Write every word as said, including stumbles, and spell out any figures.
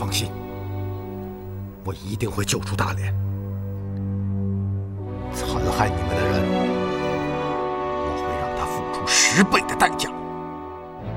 放心，我一定会救出大连。残害你们的人，我会让他付出十倍的代价。